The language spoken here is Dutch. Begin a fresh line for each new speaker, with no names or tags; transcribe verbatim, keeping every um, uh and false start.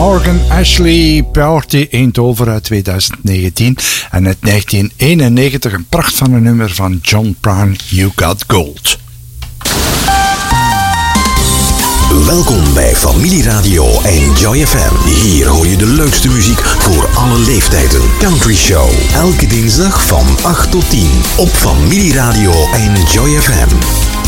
Morgan Ashley, Party Ain't Over uit tweeduizend negentien. En uit negentien eenennegentig een pracht van een nummer van John Prine, You Got Gold.
Welkom bij Familieradio Enjoy F M. Hier hoor je de leukste muziek voor alle leeftijden. Country Show, elke dinsdag van acht tot tien op Familieradio Enjoy F M.